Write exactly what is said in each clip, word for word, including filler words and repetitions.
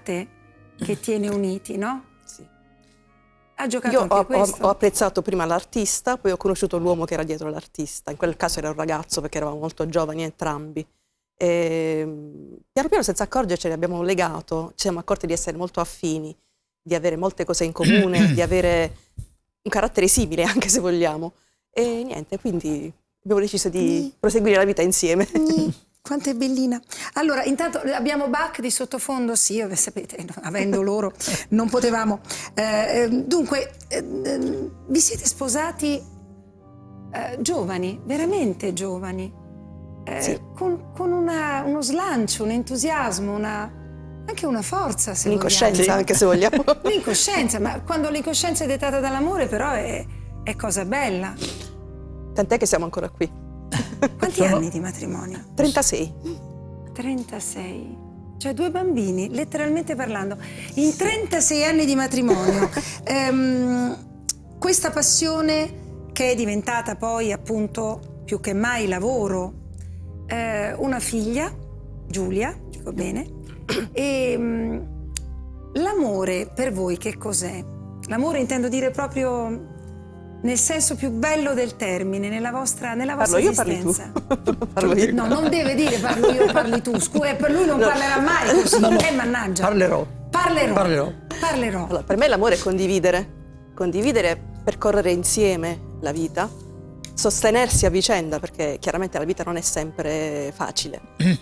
l'arte che tiene uniti, no? Sì. Ha giocato Io anche ho, ho, questo? ho apprezzato prima l'artista, poi ho conosciuto l'uomo che era dietro l'artista. In quel caso era un ragazzo perché eravamo molto giovani entrambi. E, piano piano, senza accorgercene, abbiamo legato, ci siamo accorti di essere molto affini, di avere molte cose in comune, di avere un carattere simile, anche se vogliamo. E niente, quindi abbiamo deciso di mm. proseguire la vita insieme. Mm. Quanto è bellina. Allora, intanto abbiamo Bach di sottofondo, sì, sapete, avendo loro non potevamo. Eh, dunque, eh, vi siete sposati eh, giovani, veramente giovani, eh, sì. con, con una, uno slancio, un entusiasmo, una, anche una forza, se Un'incoscienza, vogliamo. anche se vogliamo. L'incoscienza, ma quando l'incoscienza è dettata dall'amore, però è, è cosa bella. Tant'è che siamo ancora qui. Quanti Sono... anni di matrimonio? trentasei. trentasei. Cioè due bambini, letteralmente parlando. In trentasei anni di matrimonio, ehm, questa passione che è diventata poi appunto più che mai lavoro, eh, una figlia, Giulia, dico bene, e um, l'amore per voi che cos'è? L'amore intendo dire proprio... nel senso più bello del termine, nella vostra, nella vostra parlo esistenza. Io, parli tu. Parlo io. No, non deve dire parlo io, parli tu. Scusa, per lui non no. parlerà mai così. No, no. Eh, mannaggia. Parlerò. Parlerò. Parlerò. Parlerò. Allora, per me l'amore è condividere. Condividere, percorrere insieme la vita, sostenersi a vicenda, perché chiaramente la vita non è sempre facile.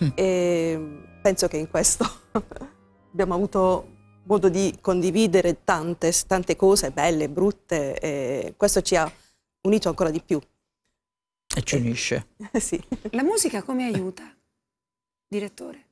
E penso che in questo abbiamo avuto modo di condividere tante, tante cose belle, brutte, e questo ci ha unito ancora di più. E ci unisce. Eh, sì. La musica come aiuta, direttore?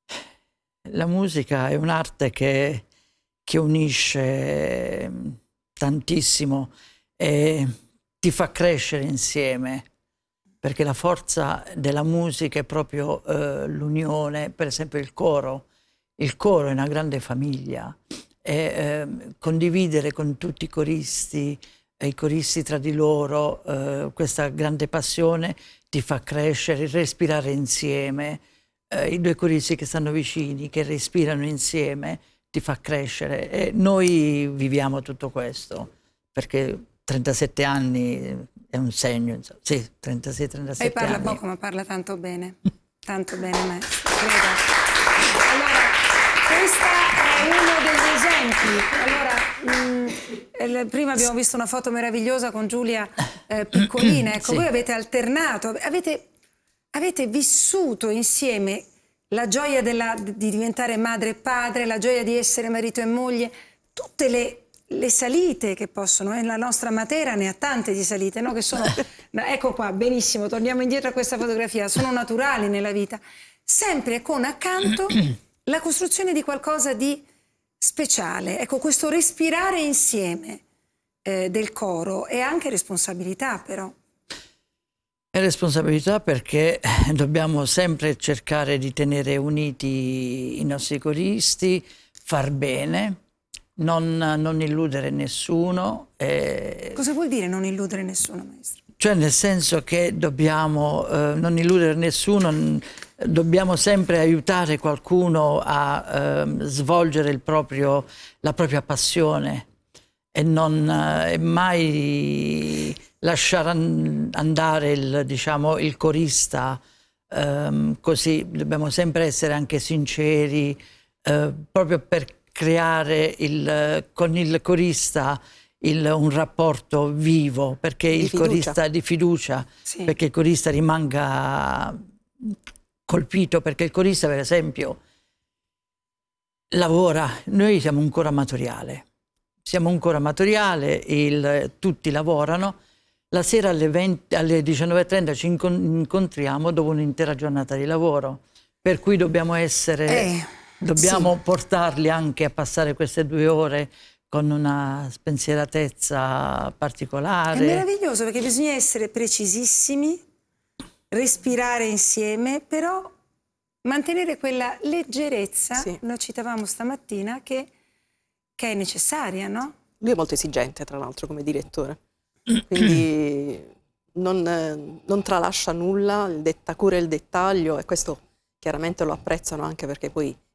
La musica è un'arte che, che unisce tantissimo e ti fa crescere insieme, perché la forza della musica è proprio eh, l'unione, per esempio il coro. Il coro è una grande famiglia e eh, condividere con tutti i coristi e i coristi tra di loro eh, questa grande passione ti fa crescere, respirare insieme. Eh, I due coristi che stanno vicini, che respirano insieme, ti fa crescere. E noi viviamo tutto questo, perché trentasette anni è un segno, insomma. Sì, trentasei trentasette anni. Lei parla poco, ma parla tanto bene, tanto bene, maestro, credo. Allora, questo è uno degli esempi. Allora, mh, prima abbiamo visto una foto meravigliosa con Giulia eh, piccolina. Ecco, sì. Voi avete alternato, avete, avete vissuto insieme la gioia della, di diventare madre e padre, la gioia di essere marito e moglie, tutte le, le salite che possono. Eh, la nostra Matera ne ha tante di salite, no? Che sono, ecco qua, benissimo, torniamo indietro a questa fotografia, sono naturali nella vita. Sempre con accanto la costruzione di qualcosa di speciale. Ecco, questo respirare insieme eh, del coro è anche responsabilità, però. È responsabilità perché dobbiamo sempre cercare di tenere uniti i nostri coristi, far bene, non, non illudere nessuno. E... Cosa vuol dire non illudere nessuno, maestro? Cioè nel senso che dobbiamo eh, non illudere nessuno, dobbiamo sempre aiutare qualcuno a eh, svolgere il proprio, la propria passione e non eh, mai lasciare andare il, diciamo, il corista, ehm, così dobbiamo sempre essere anche sinceri, eh, proprio per creare il, con il corista Il, un rapporto vivo, perché di il fiducia. corista di fiducia, sì. Perché il corista rimanga colpito, perché il corista per esempio lavora, noi siamo un coro amatoriale, siamo un coro amatoriale, il, tutti lavorano, la sera alle, alle diciannove e trenta ci incontriamo dopo un'intera giornata di lavoro, per cui dobbiamo essere, eh, dobbiamo sì. portarli anche a passare queste due ore con una spensieratezza particolare. È meraviglioso perché bisogna essere precisissimi, respirare insieme, però mantenere quella leggerezza, sì. Lo citavamo stamattina, che, che è necessaria, no? Lui è molto esigente, tra l'altro, come direttore, quindi non, non tralascia nulla, il detta, cura il dettaglio, e questo chiaramente lo apprezzano anche perché poi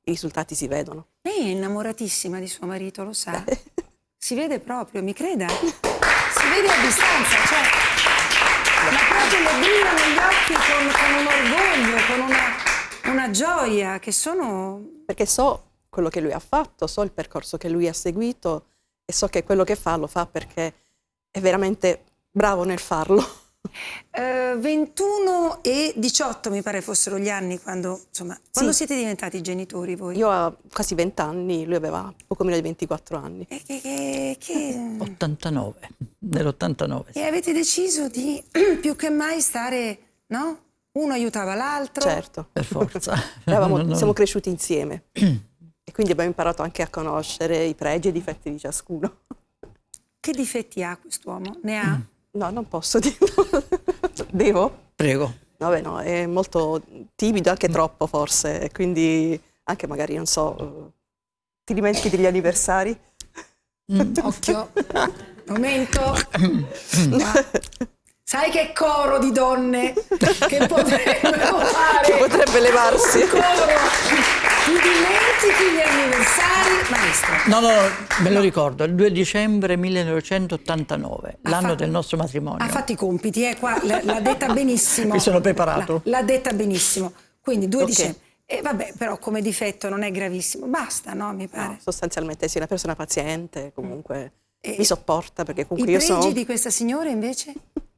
i risultati si vedono. Lei è innamoratissima di suo marito, lo sa? Si vede proprio, mi creda? Si vede a distanza, cioè, ma proprio le brilla negli occhi con, con un orgoglio, con una, una gioia, che sono... Perché so quello che lui ha fatto, so il percorso che lui ha seguito e so che quello che fa lo fa perché è veramente bravo nel farlo. Uh, ventuno e diciotto mi pare fossero gli anni quando, insomma, quando Sì. siete diventati genitori voi? Io ho quasi venti anni, lui aveva poco meno di ventiquattro anni. E che, che, che... ottantanove, nell'ottantanove. E avete deciso di più che mai stare, no? Uno aiutava l'altro. Certo. Per forza. Eravamo, Non- non- siamo cresciuti insieme e quindi abbiamo imparato anche a conoscere i pregi e i difetti di ciascuno. Che difetti ha quest'uomo? Ne ha? No, non posso dirlo. Devo? Prego. Vabbè, no, è molto timido, anche troppo forse, e quindi anche magari, non so, eh, ti dimentichi degli anniversari? Occhio, momento. Ma sai che coro di donne che potrebbero fare? Che potrebbe levarsi. Un coro. Ti dimentichi gli anniversari, maestro? No, no, no, me lo ricordo, il due dicembre millenovecentottantanove, Ha l'anno fa- del nostro matrimonio. Ha fatto i compiti, eh, qua l- l'ha detta benissimo. Mi sono preparato. L'ha l'ha detta benissimo. Quindi due Ok. dicembre. E vabbè, però come difetto non è gravissimo. Basta, no? Mi pare. No, sostanzialmente sì, una persona paziente, comunque E- mi sopporta perché I comunque io pregi sono... di questa signora invece?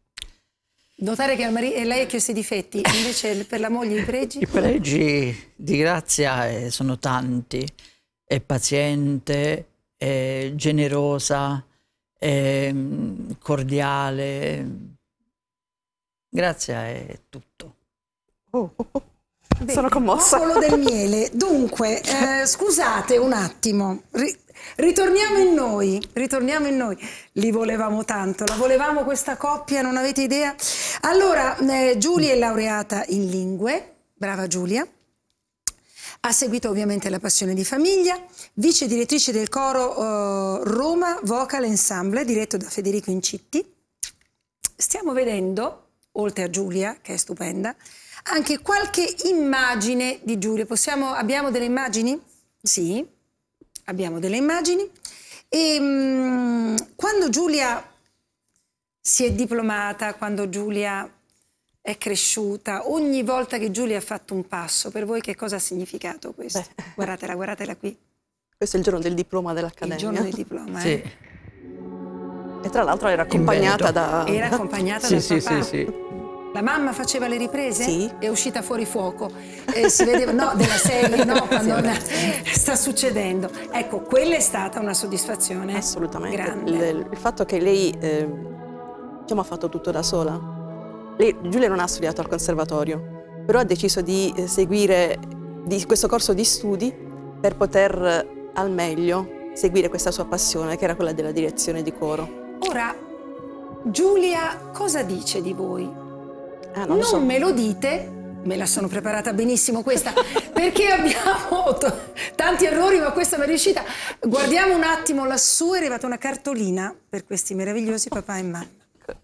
Notare che al mari- e lei ha chiesto i difetti, invece per la moglie i pregi? I pregi di Grazia eh, sono tanti, è paziente, è generosa, è mm, cordiale. Grazia è tutto. Oh, oh, oh. Bene, Sono commossa. Popolo del miele. Dunque, eh, scusate un attimo, ri- ritorniamo in noi, ritorniamo in noi. Li volevamo tanto, la volevamo questa coppia, non avete idea? Allora, eh, Giulia è laureata in lingue, brava Giulia. Ha seguito ovviamente la passione di famiglia, vice direttrice del coro eh, Roma Vocal Ensemble, diretto da Federico Incitti. Stiamo vedendo, oltre a Giulia, che è stupenda, anche qualche immagine di Giulia. Possiamo, abbiamo delle immagini? Sì, abbiamo delle immagini. E, mm, quando Giulia si è diplomata, quando Giulia è cresciuta, ogni volta che Giulia ha fatto un passo, per voi che cosa ha significato questo? Beh. Guardatela, guardatela qui, Questo è il giorno del diploma il dell'Accademia. giorno del diploma. Sì, eh. E tra l'altro era accompagnata Veneto. da... Era accompagnata sì, dal sì, papà. sì, sì. La mamma faceva le riprese? Sì. È uscita fuori fuoco. E si vedeva, no, della serie, no, quando sta succedendo. Ecco, quella è stata una soddisfazione Assolutamente. grande. Il, il fatto che lei eh, diciamo, ha fatto tutto da sola. Lei, Giulia non ha studiato al conservatorio, però ha deciso di eh, seguire di questo corso di studi per poter eh, al meglio seguire questa sua passione, che era quella della direzione di coro. Ora, Giulia cosa dice di voi? Ah, non Non lo so. me lo dite, me la sono preparata benissimo questa, perché abbiamo t- tanti errori, ma questa mi è riuscita. Guardiamo un attimo lassù, è arrivata una cartolina per questi meravigliosi papà e mamma.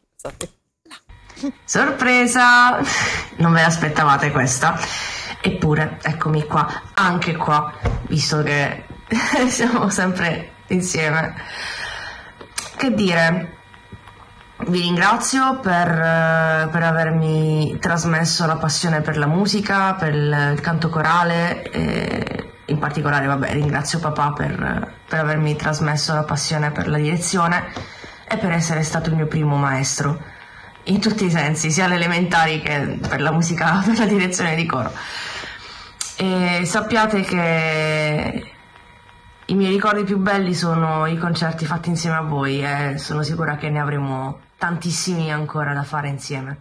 Sorpresa! Non ve l'aspettavate questa? Eppure, eccomi qua, anche qua, visto che siamo sempre insieme. Che dire, vi ringrazio per, eh, per avermi trasmesso la passione per la musica, per il, il canto corale e in particolare, vabbè, ringrazio papà per, per avermi trasmesso la passione per la direzione e per essere stato il mio primo maestro. In tutti i sensi, sia alle elementari che per la musica, per la direzione di coro. E sappiate che i miei ricordi più belli sono i concerti fatti insieme a voi e sono sicura che ne avremo tantissimi ancora da fare insieme.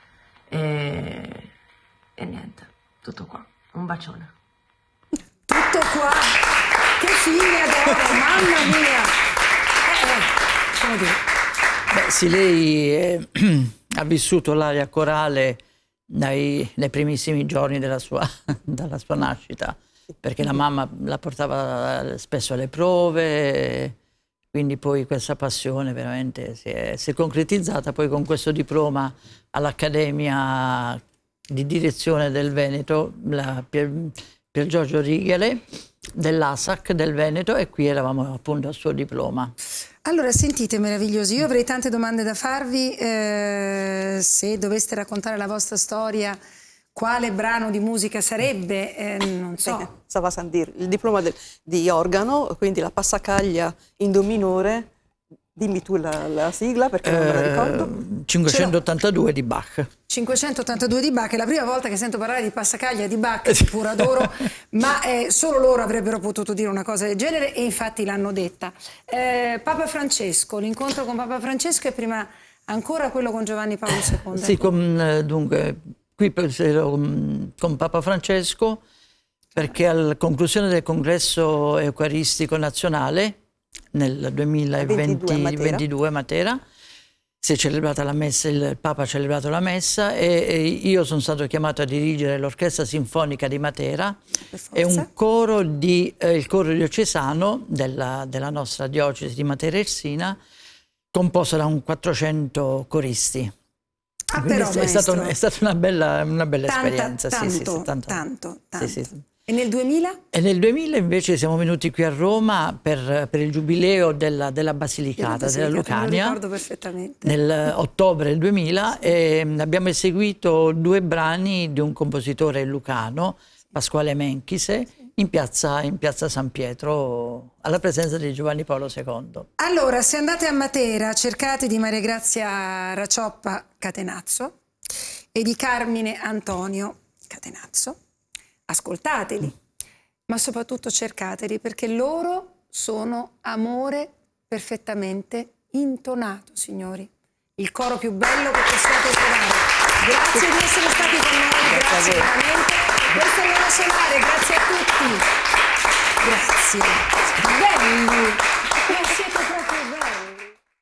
E, e niente, tutto qua. Un bacione. Tutto qua, che figlia d'oro, mamma mia! Eh, eh, come dire. Beh, sì, lei eh, ha vissuto l'aria corale nei, nei primissimi giorni della sua, dalla sua nascita, perché la mamma la portava spesso alle prove, quindi poi questa passione veramente si è, si è concretizzata poi con questo diploma all'Accademia di direzione del Veneto, la Pier, Pier Giorgio Righere, dell'A S A C del Veneto, e qui eravamo appunto al suo diploma. Allora, sentite, meravigliosi, io avrei tante domande da farvi, eh, se doveste raccontare la vostra storia, quale brano di musica sarebbe, eh, non so. Stava a dire, il diploma de, di organo, quindi la passacaglia in do minore. Dimmi tu la, la sigla, perché non me la ricordo. cinquecentottantadue di Bach. cinquecentottantadue di Bach, è la prima volta che sento parlare di passacaglia di Bach, che pure adoro, ma eh, solo loro avrebbero potuto dire una cosa del genere, e infatti l'hanno detta. Eh, Papa Francesco, l'incontro con Papa Francesco e prima ancora quello con Giovanni Paolo secondo. Sì, con, dunque, qui ero con, con Papa Francesco, perché alla conclusione del congresso eucaristico nazionale, nel duemilaventidue a Matera, si è celebrata la messa, il Papa ha celebrato la messa, e, e io sono stato chiamato a dirigere l'Orchestra Sinfonica di Matera e un coro di, eh, il coro diocesano della, della nostra diocesi di Matera Irsina, composto da un quattrocento coristi. Ah, però, è, stato, è stata una bella, una bella Tanta, esperienza. Tanto, sì, sì, sì, tanto, tanto, tanto. Sì, sì. E nel duemila? E nel duemila invece siamo venuti qui a Roma per, per il giubileo della, della Basilicata, della Lucania. Me lo ricordo perfettamente. Nel ottobre del duemila, e abbiamo eseguito due brani di un compositore lucano, Pasquale Menchise, in piazza, in piazza San Pietro, alla presenza di Giovanni Paolo secondo. Allora, se andate a Matera, cercate di Maria Grazia Racioppa Catenazzo e di Carmine Antonio Catenazzo. Ascoltateli, ma soprattutto cercateli, perché loro sono amore perfettamente intonato, signori. Il coro più bello che possiate suonare. Grazie di essere stati con noi, grazie veramente. Questo è il Luna Solare, grazie a tutti. Grazie. Belli, ma siete proprio belli.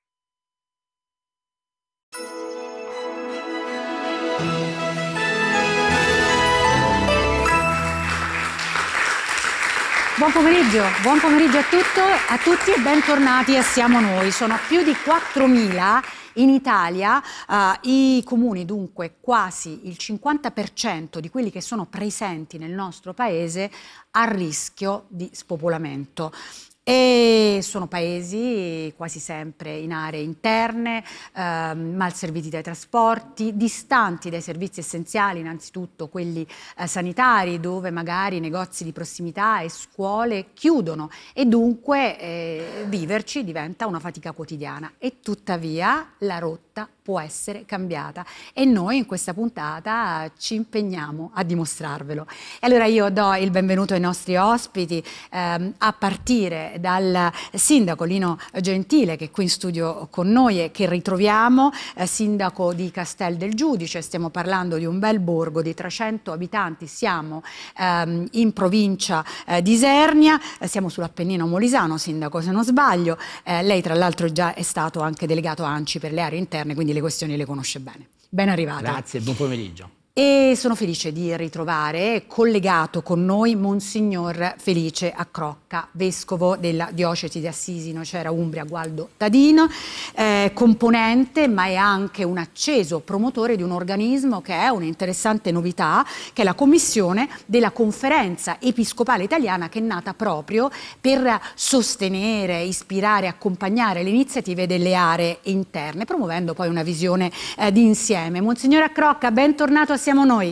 Buon pomeriggio, buon pomeriggio a, tutto, a tutti e bentornati a Siamo Noi. Sono più di quattromila in Italia, uh, i comuni, dunque quasi il cinquanta per cento di quelli che sono presenti nel nostro paese a rischio di spopolamento. E sono paesi quasi sempre in aree interne, eh, mal serviti dai trasporti, distanti dai servizi essenziali, innanzitutto quelli eh, sanitari, dove magari i negozi di prossimità e scuole chiudono e dunque eh, viverci diventa una fatica quotidiana. E tuttavia la rotta può essere cambiata e noi in questa puntata ci impegniamo a dimostrarvelo. E allora io do il benvenuto ai nostri ospiti, ehm, a partire dal sindaco Lino Gentile, che è qui in studio con noi e che ritroviamo, eh, sindaco di Castel del Giudice. Stiamo parlando di un bel borgo di trecento abitanti, siamo ehm, in provincia eh, di Isernia, eh, siamo sull'Appennino Molisano, sindaco se non sbaglio. Eh, lei tra l'altro già è stato anche delegato ANCI per le aree interne, quindi le questioni le conosce bene. Ben arrivata. Grazie, buon pomeriggio. E sono felice di ritrovare collegato con noi Monsignor Felice Accrocca, vescovo della diocesi di Assisi, Nocera Umbria, Gualdo Tadino, eh, componente ma è anche un acceso promotore di un organismo che è un'interessante novità, che è la Commissione della Conferenza Episcopale Italiana, che è nata proprio per sostenere, ispirare, accompagnare le iniziative delle aree interne, promuovendo poi una visione eh, di insieme. Monsignor Accrocca, bentornato a Siamo Noi.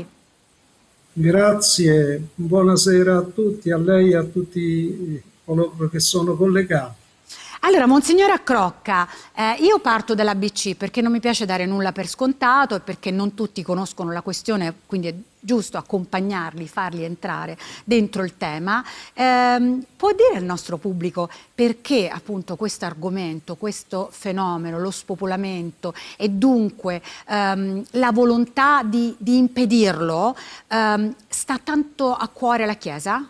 Grazie, buonasera a tutti, a lei e a tutti coloro che sono collegati. Allora, Monsignor Accrocca, eh, io parto dall'A B C perché non mi piace dare nulla per scontato e perché non tutti conoscono la questione, quindi è giusto accompagnarli, farli entrare dentro il tema. Eh, può dire al nostro pubblico perché appunto questo argomento, questo fenomeno, lo spopolamento e dunque ehm, la volontà di, di impedirlo ehm, sta tanto a cuore alla Chiesa?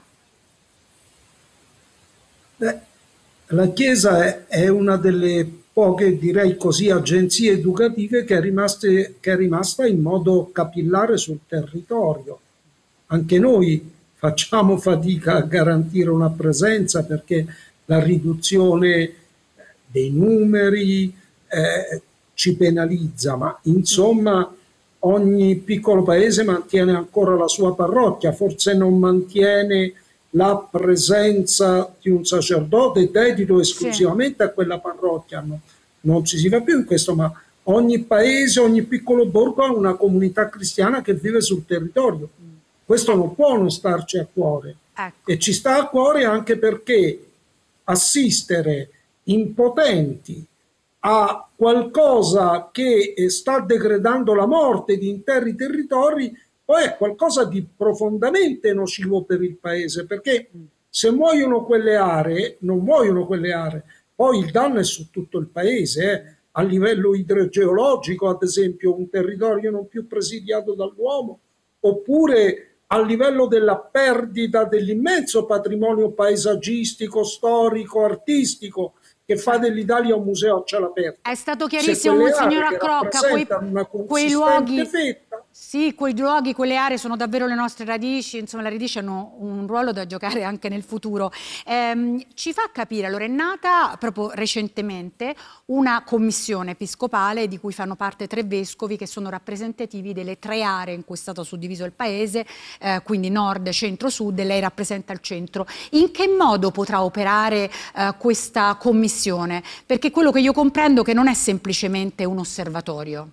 Beh, la Chiesa è, è una delle poche, direi così, agenzie educative che è, rimaste, che è rimasta in modo capillare sul territorio. Anche noi facciamo fatica a garantire una presenza perché la riduzione dei numeri eh, ci penalizza, ma insomma ogni piccolo paese mantiene ancora la sua parrocchia, forse non mantiene la presenza di un sacerdote dedito esclusivamente sì. a quella parrocchia, no? Non ci si va più in questo, ma ogni paese, ogni piccolo borgo ha una comunità cristiana che vive sul territorio. Questo non può non starci a cuore. Ecco. E ci sta a cuore anche perché assistere impotenti a qualcosa che sta degradando la morte di interi territori poi è qualcosa di profondamente nocivo per il paese, perché se muoiono quelle aree, non muoiono quelle aree, poi il danno è su tutto il paese, eh. A livello idrogeologico, ad esempio, un territorio non più presidiato dall'uomo, oppure a livello della perdita dell'immenso patrimonio paesaggistico, storico, artistico, che fa dell'Italia un museo a cielo aperto. È stato chiarissimo, signora Crocca, quei, quei luoghi... Fetta, Sì, quei luoghi, quelle aree sono davvero le nostre radici, insomma le radici hanno un ruolo da giocare anche nel futuro. Ehm, ci fa capire, allora è nata proprio recentemente una commissione episcopale di cui fanno parte tre vescovi che sono rappresentativi delle tre aree in cui è stato suddiviso il paese, eh, quindi nord, centro, sud, e lei rappresenta il centro. In che modo potrà operare eh, questa commissione? Perché quello che io comprendo è che non è semplicemente un osservatorio.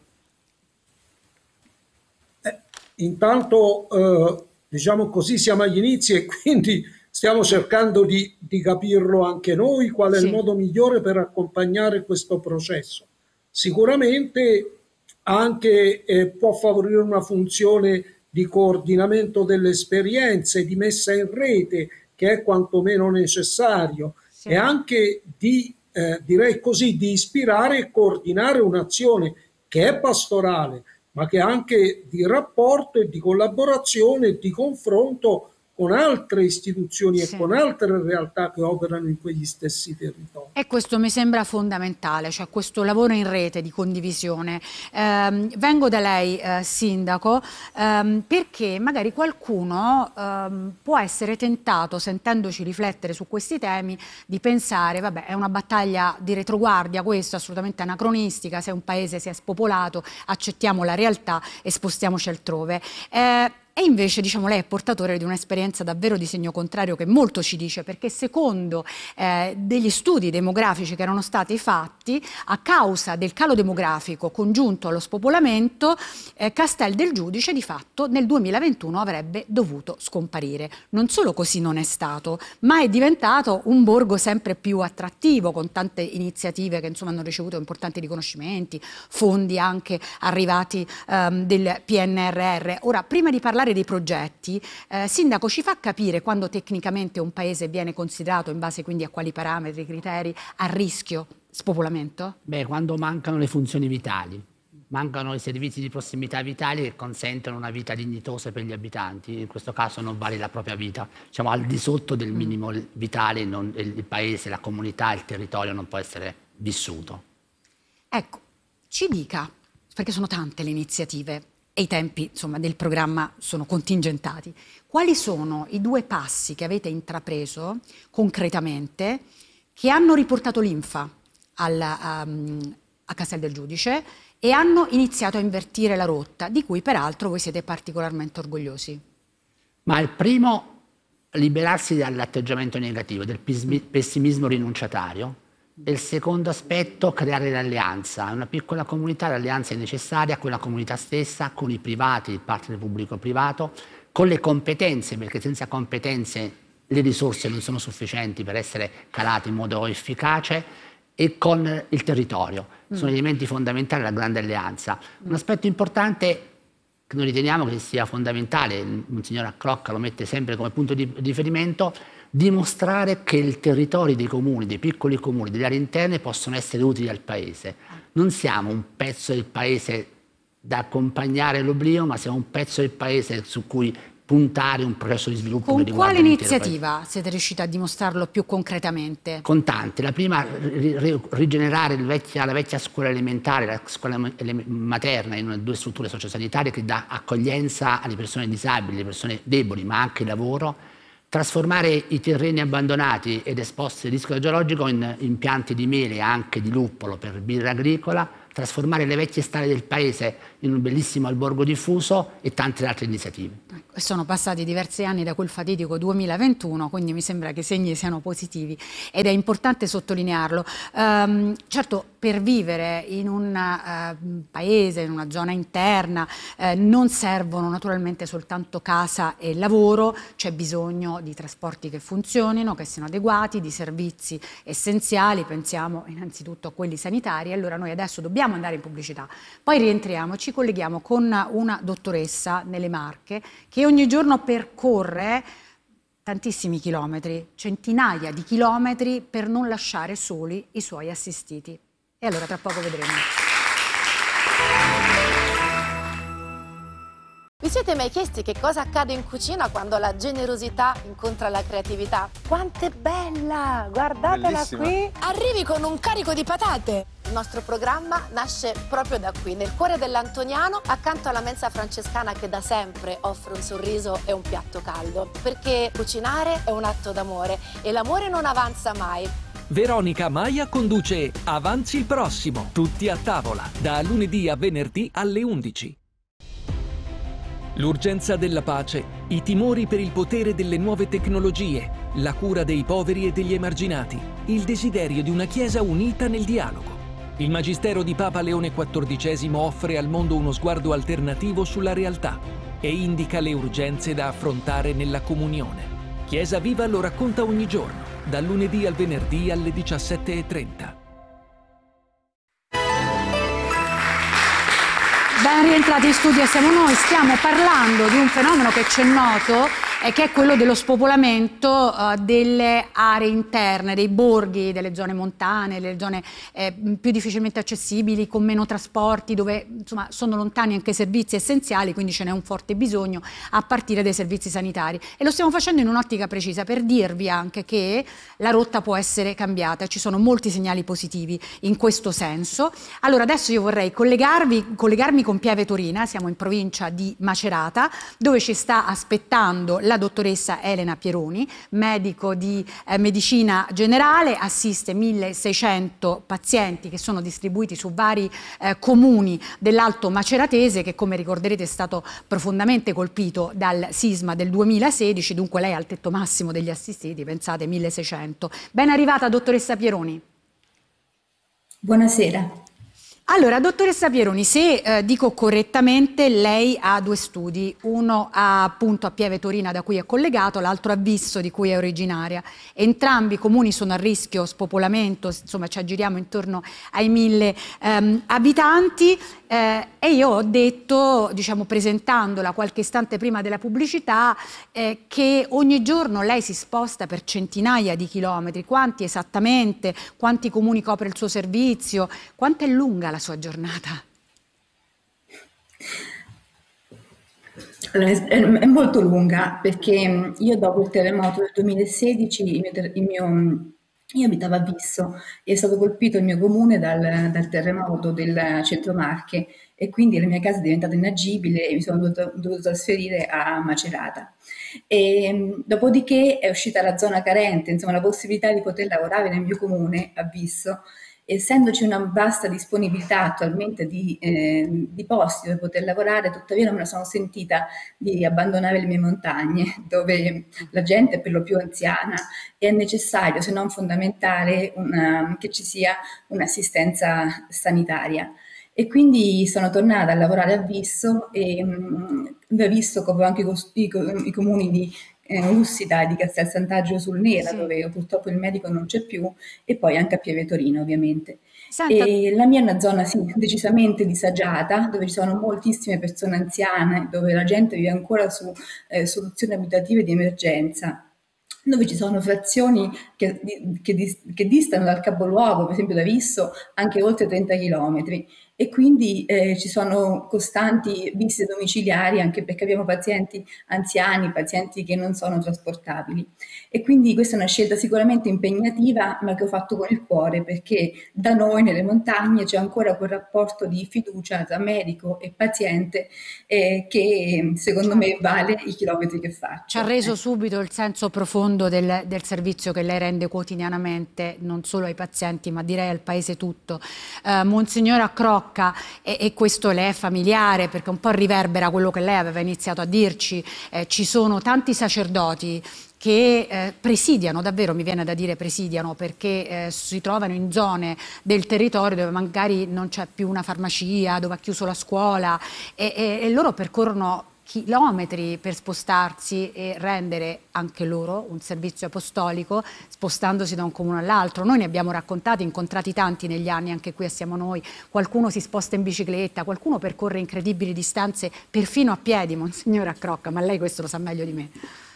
Intanto, eh, diciamo così, siamo agli inizi e quindi stiamo cercando di, di capirlo anche noi, qual è sì. il modo migliore per accompagnare questo processo. Sicuramente anche eh, può favorire una funzione di coordinamento delle esperienze, di messa in rete, che è quantomeno necessario, sì. e anche di, eh, direi così, di ispirare e coordinare un'azione che è pastorale, ma che anche di rapporto e di collaborazione e di confronto con altre istituzioni sì. e con altre realtà che operano in quegli stessi territori. E questo mi sembra fondamentale, cioè questo lavoro in rete di condivisione. Eh, vengo da lei, eh, Sindaco, ehm, perché magari qualcuno ehm, può essere tentato, sentendoci riflettere su questi temi, di pensare, vabbè, è una battaglia di retroguardia, questo assolutamente anacronistica, se un paese si è spopolato, accettiamo la realtà e spostiamoci altrove. Eh, E invece, diciamo, lei è portatore di un'esperienza davvero di segno contrario che molto ci dice, perché secondo eh, degli studi demografici che erano stati fatti, a causa del calo demografico congiunto allo spopolamento, eh, Castel del Giudice di fatto nel duemilaventuno avrebbe dovuto scomparire. Non solo così non è stato, ma è diventato un borgo sempre più attrattivo, con tante iniziative che insomma hanno ricevuto importanti riconoscimenti, fondi anche arrivati ehm, del P N R R. Ora, prima di parlare dei progetti, eh, Sindaco, ci fa capire quando tecnicamente un paese viene considerato, in base quindi a quali parametri, criteri, a rischio spopolamento? Beh, quando mancano le funzioni vitali, mancano i servizi di prossimità vitali che consentono una vita dignitosa per gli abitanti, in questo caso non vale la propria vita, diciamo al di sotto del minimo vitale, non, il paese, la comunità, il territorio non può essere vissuto. Ecco, ci dica, perché sono tante le iniziative e i tempi insomma, del programma sono contingentati. Quali sono i due passi che avete intrapreso concretamente che hanno riportato linfa al, a, a Castel del Giudice e hanno iniziato a invertire la rotta, di cui peraltro voi siete particolarmente orgogliosi? Ma il primo, liberarsi dall'atteggiamento negativo, del pessimismo rinunciatario. E il secondo aspetto, creare l'alleanza. In una piccola comunità l'alleanza è necessaria con la comunità stessa, con i privati, il partner pubblico-privato, con le competenze, perché senza competenze le risorse non sono sufficienti per essere calate in modo efficace, e con il territorio. Sono mm. elementi fondamentali della grande alleanza. Mm. Un aspetto importante che noi riteniamo che sia fondamentale, Monsignor Crocca lo mette sempre come punto di riferimento, dimostrare che i territori dei comuni, dei piccoli comuni, delle aree interne possono essere utili al paese. Non siamo un pezzo del paese da accompagnare all'oblio, ma siamo un pezzo del paese su cui puntare un processo di sviluppo. Con quale iniziativa siete riusciti a dimostrarlo più concretamente? Con tante. La prima, rigenerare la vecchia, la vecchia scuola elementare, la scuola materna in due strutture sociosanitarie che dà accoglienza alle persone disabili, alle persone deboli, ma anche lavoro. Trasformare i terreni abbandonati ed esposti al rischio idrogeologico in impianti di mele e anche di luppolo per birra agricola, trasformare le vecchie strade del paese in un bellissimo albergo diffuso e tante altre iniziative. Ecco, sono passati diversi anni da quel fatidico duemilaventuno, quindi mi sembra che i segni siano positivi ed è importante sottolinearlo. Um, certo, per vivere in un uh, paese, in una zona interna, eh, non servono naturalmente soltanto casa e lavoro, c'è bisogno di trasporti che funzionino, che siano adeguati, di servizi essenziali, pensiamo innanzitutto a quelli sanitari. Allora noi adesso dobbiamo andare in pubblicità, poi rientriamo, ci colleghiamo con una dottoressa nelle Marche che ogni giorno percorre tantissimi chilometri, centinaia di chilometri per non lasciare soli i suoi assistiti. E allora tra poco vedremo. Vi siete mai chiesti che cosa accade in cucina quando la generosità incontra la creatività? Quanto è bella! Guardatela Bellissima. qui! Arrivi con un carico di patate! Il nostro programma nasce proprio da qui, nel cuore dell'Antoniano, accanto alla mensa francescana che da sempre offre un sorriso e un piatto caldo. Perché cucinare è un atto d'amore e l'amore non avanza mai. Veronica Maia conduce Avanzi il prossimo, tutti a tavola, da lunedì a venerdì alle undici. L'urgenza della pace, i timori per il potere delle nuove tecnologie, la cura dei poveri e degli emarginati, il desiderio di una Chiesa unita nel dialogo. Il Magistero di Papa Leone quattordicesimo offre al mondo uno sguardo alternativo sulla realtà e indica le urgenze da affrontare nella comunione. Chiesa Viva lo racconta ogni giorno, dal lunedì al venerdì alle diciassette e trenta. Ben rientrati in studio, siamo noi, stiamo parlando di un fenomeno che ci è noto e che è quello dello spopolamento uh, delle aree interne, dei borghi, delle zone montane, delle zone eh, più difficilmente accessibili, con meno trasporti, dove insomma sono lontani anche servizi essenziali, quindi ce n'è un forte bisogno a partire dai servizi sanitari. E lo stiamo facendo in un'ottica precisa per dirvi anche che la rotta può essere cambiata, ci sono molti segnali positivi in questo senso. Allora adesso io vorrei collegarvi, collegarmi con Pieve Torina, siamo in provincia di Macerata, dove ci sta aspettando la dottoressa Elena Pieroni, medico di eh, medicina generale, assiste milleseicento pazienti che sono distribuiti su vari eh, comuni dell'Alto Maceratese, che come ricorderete è stato profondamente colpito dal sisma del duemilasedici, dunque lei ha il tetto massimo degli assistiti, pensate milleseicento. Ben arrivata dottoressa Pieroni. Buonasera. Allora, dottoressa Pieroni, se eh, dico correttamente, lei ha due studi, uno a, appunto a Pieve Torina da cui è collegato, l'altro a Visso di cui è originaria. Entrambi i comuni sono a rischio spopolamento, insomma ci aggiriamo intorno ai mille ehm, abitanti eh, e io ho detto, diciamo presentandola qualche istante prima della pubblicità, eh, che ogni giorno lei si sposta per centinaia di chilometri. Quanti esattamente? Quanti comuni copre il suo servizio? Quanto è lunga la sua giornata? Allora, è molto lunga perché io dopo il terremoto del duemilasedici il mio, il mio, io abitavo a Visso e è stato colpito il mio comune dal, dal terremoto del Centro Marche e quindi la mia casa è diventata inagibile e mi sono dovuta, dovuta trasferire a Macerata. E, dopodiché è uscita la zona carente, insomma la possibilità di poter lavorare nel mio comune a Visso. Essendoci una vasta disponibilità attualmente di, eh, di posti dove poter lavorare, tuttavia non me la sono sentita di abbandonare le mie montagne, dove la gente è per lo più anziana e è necessario, se non fondamentale, una, che ci sia un'assistenza sanitaria. E quindi sono tornata a lavorare a Visso e mh, da Visso copro anche i, i, i comuni di Eh, Ussita e di Castel Sant'Angelo sul Nera, sì, dove purtroppo il medico non c'è più, e poi anche a Pieve Torina ovviamente. Senta. E la mia è una zona sì, decisamente disagiata, dove ci sono moltissime persone anziane, dove la gente vive ancora su eh, soluzioni abitative di emergenza, dove ci sono frazioni che, che, che distano dal capoluogo, per esempio da Visso, anche oltre trenta chilometri. E quindi eh, ci sono costanti visite domiciliari anche perché abbiamo pazienti anziani, pazienti che non sono trasportabili. E quindi questa è una scelta sicuramente impegnativa, ma che ho fatto con il cuore, perché da noi nelle montagne c'è ancora quel rapporto di fiducia tra medico e paziente eh, che secondo me vale i chilometri che faccio. Ci ha reso subito il senso profondo del, del servizio che lei rende quotidianamente, non solo ai pazienti, ma direi al paese tutto. Eh, Monsignor Accrocco, Crocca, e, e questo le è familiare perché un po' riverbera quello che lei aveva iniziato a dirci. Eh, ci sono tanti sacerdoti che eh, presidiano, davvero mi viene da dire presidiano, perché eh, si trovano in zone del territorio dove magari non c'è più una farmacia, dove ha chiuso la scuola, e, e, e loro percorrono chilometri per spostarsi e rendere anche loro un servizio apostolico, spostandosi da un comune all'altro. Noi ne abbiamo raccontati, incontrati tanti negli anni, anche qui siamo noi. Qualcuno si sposta in bicicletta, qualcuno percorre incredibili distanze perfino a piedi, Monsignore Accrocca, ma lei questo lo sa meglio di me.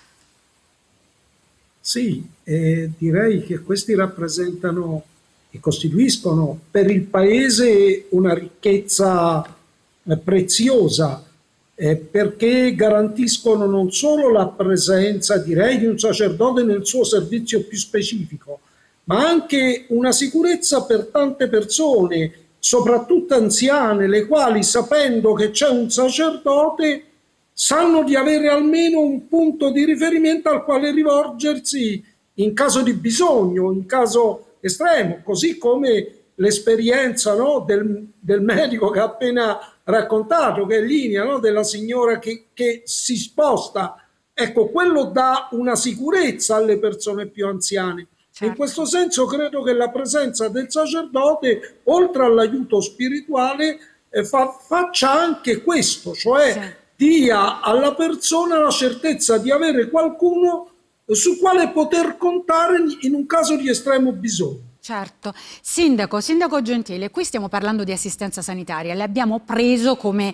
Sì, eh, direi che questi rappresentano e costituiscono per il Paese una ricchezza eh, preziosa, eh, perché garantiscono non solo la presenza, direi, di un sacerdote nel suo servizio più specifico, ma anche una sicurezza per tante persone, soprattutto anziane, le quali, sapendo che c'è un sacerdote, sanno di avere almeno un punto di riferimento al quale rivolgersi in caso di bisogno, in caso estremo, così come l'esperienza, no, del, del medico che ha appena raccontato, che è in linea, no, della signora che, che si sposta. Ecco, quello dà una sicurezza alle persone più anziane. Certo. In questo senso credo che la presenza del sacerdote, oltre all'aiuto spirituale, eh, fa, faccia anche questo, cioè sì, dia alla persona la certezza di avere qualcuno su quale poter contare in un caso di estremo bisogno. Certo. Sindaco, Sindaco Gentile, qui stiamo parlando di assistenza sanitaria, l'abbiamo preso come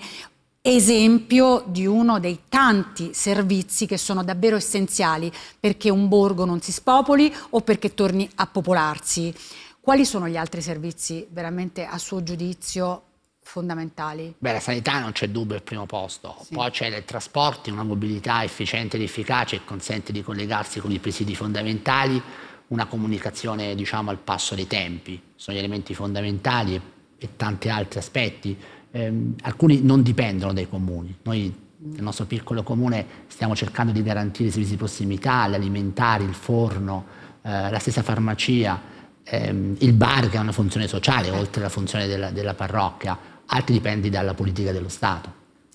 esempio di uno dei tanti servizi che sono davvero essenziali perché un borgo non si spopoli o perché torni a popolarsi. Quali sono gli altri servizi veramente a suo giudizio fondamentali? Beh, la sanità non c'è dubbio, è al primo posto. Sì. Poi c'è i trasporti, una mobilità efficiente ed efficace che consente di collegarsi con i presidi fondamentali, una comunicazione, diciamo, al passo dei tempi. Sono gli elementi fondamentali e, e tanti altri aspetti. Eh, alcuni non dipendono dai comuni. Noi nel nostro piccolo comune stiamo cercando di garantire i servizi di prossimità, gli alimentari, il forno, eh, la stessa farmacia, ehm, il bar che ha una funzione sociale oltre alla funzione della, della parrocchia. Altri dipendi dalla politica dello Stato.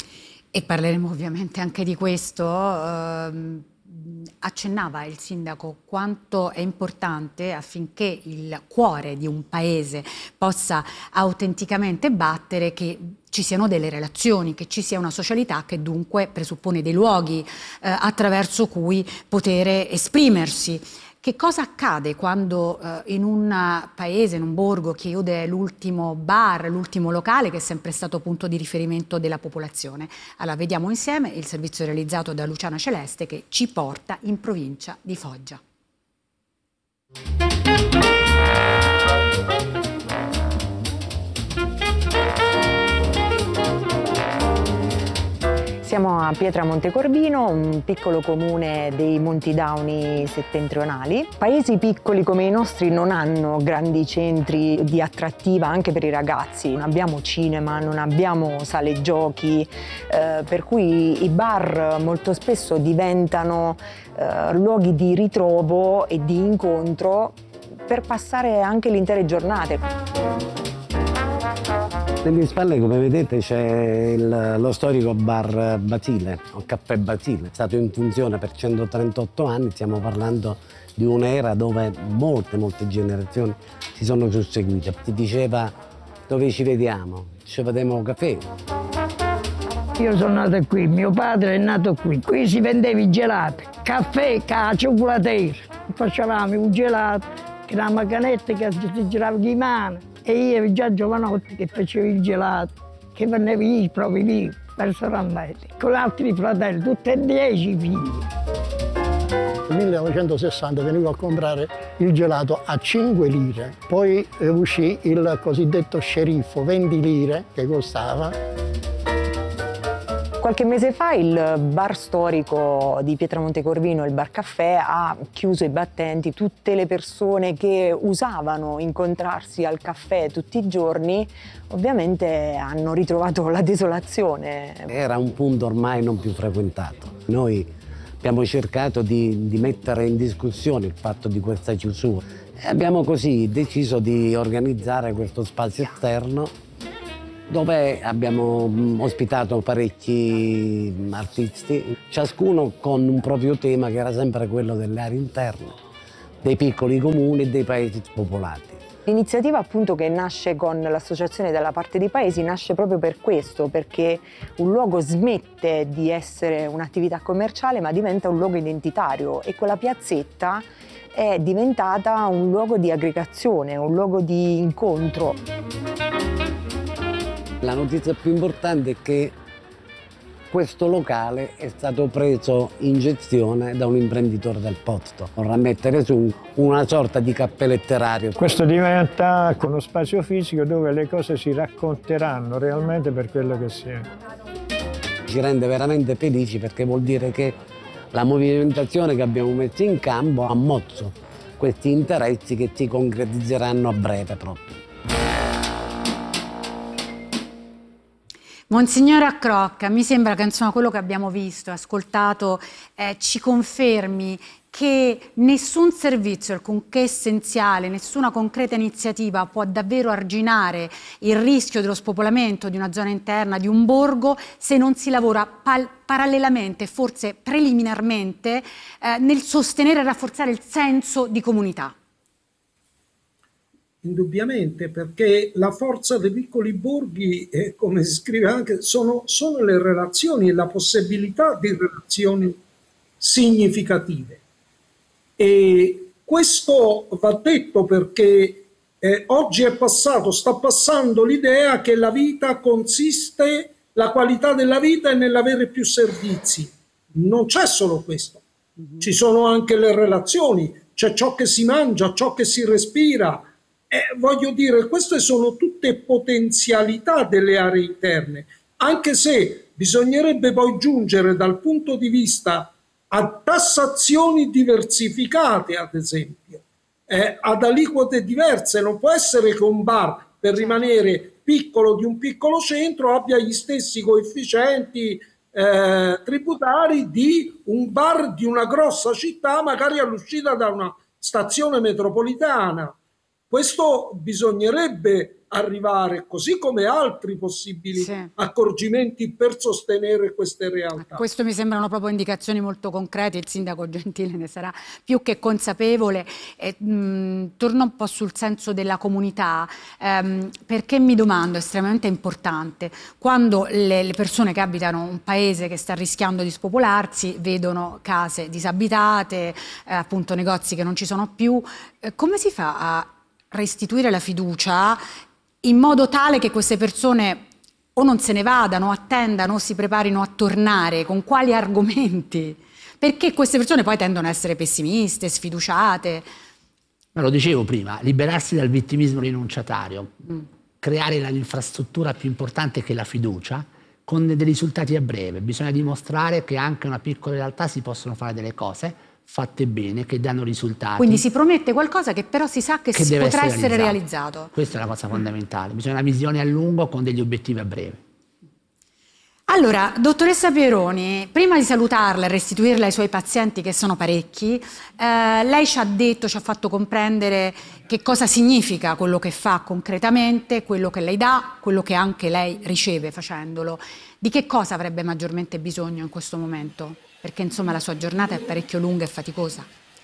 E parleremo ovviamente anche di questo. Ehm, accennava il sindaco quanto è importante affinché il cuore di un paese possa autenticamente battere che ci siano delle relazioni, che ci sia una socialità che dunque presuppone dei luoghi eh, attraverso cui poter esprimersi. Che cosa accade quando eh, in un paese, in un borgo, chiude l'ultimo bar, l'ultimo locale che è sempre stato punto di riferimento della popolazione? Allora, vediamo insieme il servizio realizzato da Luciana Celeste che ci porta in provincia di Foggia. Siamo a Pietramonte Corvino, un piccolo comune dei Monti Dauni settentrionali. Paesi piccoli come i nostri non hanno grandi centri di attrattiva anche per i ragazzi. Non abbiamo cinema, non abbiamo sale giochi, eh, per cui i bar molto spesso diventano eh, luoghi di ritrovo e di incontro per passare anche le intere giornate. Alle mie spalle, come vedete, c'è il, lo storico bar Basile, o caffè Basile. È stato in funzione per centotrentotto anni, stiamo parlando di un'era dove molte, molte generazioni si sono susseguite. Si diceva dove ci vediamo, ci vediamo caffè. Io sono nato qui, mio padre è nato qui. Qui si vendeva i gelati, caffè, la cioccolatiera. Facevamo un gelato, che era una macchinetta che si girava di mano. E io già giovanotti che facevo il gelato, che venivo io proprio lì, personalmente, con altri fratelli, tutti e dieci figli. Nel millenovecentosessanta venivo a comprare il gelato a cinque lire, poi uscì il cosiddetto sceriffo, venti lire che costava. Qualche mese fa il bar storico di Pietramonte Corvino, il Bar Caffè, ha chiuso i battenti. Tutte le persone che usavano incontrarsi al caffè tutti i giorni ovviamente hanno ritrovato la desolazione. Era un punto ormai non più frequentato. Noi abbiamo cercato di, di mettere in discussione il fatto di questa chiusura e abbiamo così deciso di organizzare questo spazio esterno dove abbiamo ospitato parecchi artisti, ciascuno con un proprio tema che era sempre quello delle aree interne, dei piccoli comuni e dei paesi spopolati. L'iniziativa appunto che nasce con l'associazione Dalla parte dei paesi nasce proprio per questo, perché un luogo smette di essere un'attività commerciale ma diventa un luogo identitario, e quella piazzetta è diventata un luogo di aggregazione, un luogo di incontro. La notizia più importante è che questo locale è stato preso in gestione da un imprenditore del posto, vorrà mettere su una sorta di caffè letterario. Questo diventa uno spazio fisico dove le cose si racconteranno realmente per quello che si è. Ci rende veramente felici, perché vuol dire che la movimentazione che abbiamo messo in campo ha mosso questi interessi che si concretizzeranno a breve proprio. Monsignor Accrocca, mi sembra che insomma quello che abbiamo visto e ascoltato eh, ci confermi che nessun servizio, alcunché essenziale, nessuna concreta iniziativa può davvero arginare il rischio dello spopolamento di una zona interna, di un borgo, se non si lavora parallelamente, forse preliminarmente, eh, nel sostenere e rafforzare il senso di comunità. Indubbiamente, perché la forza dei piccoli borghi, eh, come si scrive anche, sono, sono le relazioni e la possibilità di relazioni significative. E questo va detto perché eh, oggi è passato, sta passando l'idea che la vita consiste, la qualità della vita è nell'avere più servizi. Non c'è solo questo, ci sono anche le relazioni, c'è ciò che si mangia, ciò che si respira. Eh, voglio dire, queste sono tutte potenzialità delle aree interne, anche se bisognerebbe poi giungere dal punto di vista a tassazioni diversificate, ad esempio, eh, ad aliquote diverse. Non può essere che un bar, per rimanere piccolo di un piccolo centro, abbia gli stessi coefficienti eh, tributari di un bar di una grossa città, magari all'uscita da una stazione metropolitana. Questo bisognerebbe arrivare, così come altri possibili sì. accorgimenti per sostenere queste realtà. Questo mi sembrano proprio indicazioni molto concrete, il sindaco Gentile ne sarà più che consapevole. E, mh, torno un po' sul senso della comunità, ehm, perché mi domando, è estremamente importante, quando le, le persone che abitano un paese che sta rischiando di spopolarsi vedono case disabitate, eh, appunto negozi che non ci sono più, eh, come si fa a restituire la fiducia in modo tale che queste persone o non se ne vadano, attendano, o si preparino a tornare? Con quali argomenti? Perché queste persone poi tendono a essere pessimiste, sfiduciate. Ma lo dicevo prima, liberarsi dal vittimismo rinunciatario, mm. creare l'infrastruttura più importante che è la fiducia, con dei risultati a breve. Bisogna dimostrare che anche in una piccola realtà si possono fare delle cose fatte bene, che danno risultati. Quindi si promette qualcosa che però si sa che, che si potrà essere, essere realizzato. realizzato. Questa è una cosa fondamentale, bisogna una visione a lungo con degli obiettivi a breve. Allora, dottoressa Pieroni, prima di salutarla e restituirla ai suoi pazienti, che sono parecchi, eh, lei ci ha detto, ci ha fatto comprendere che cosa significa quello che fa concretamente, quello che lei dà, quello che anche lei riceve facendolo. Di che cosa avrebbe maggiormente bisogno in questo momento? Perché insomma la sua giornata è parecchio lunga e faticosa.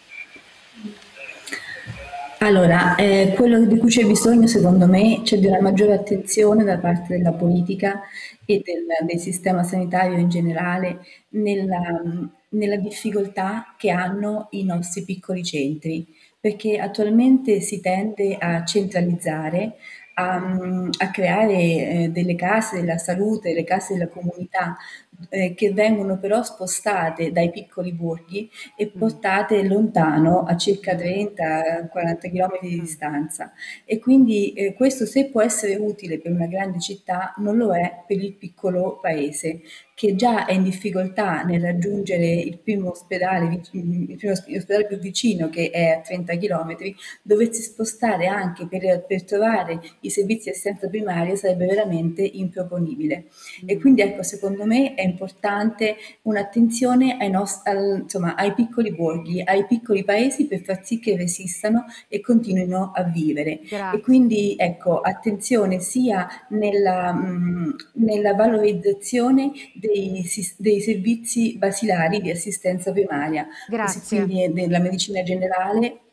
Allora, eh, quello di cui c'è bisogno secondo me c'è di una maggiore attenzione da parte della politica e del, del sistema sanitario in generale nella, nella difficoltà che hanno i nostri piccoli centri, perché attualmente si tende a centralizzare, a, a creare eh, delle case della salute, delle case della comunità, eh, che vengono però spostate dai piccoli borghi e portate lontano, a circa trenta quaranta chilometri di distanza. E quindi eh, questo, se può essere utile per una grande città, non lo è per il piccolo paese, che già è in difficoltà nel raggiungere il primo ospedale, il primo ospedale più vicino, che è a trenta chilometri. Doversi spostare anche per, per trovare i servizi di assistenza primaria sarebbe veramente improponibile. Mm. E quindi ecco, secondo me è importante un'attenzione ai, nost- al- insomma, ai piccoli borghi, ai piccoli paesi per far sì che resistano e continuino a vivere. Grazie. E quindi ecco, attenzione sia nella, mh, nella valorizzazione dei, sis- dei servizi basilari di assistenza primaria, così Grazie. quindi della medicina generale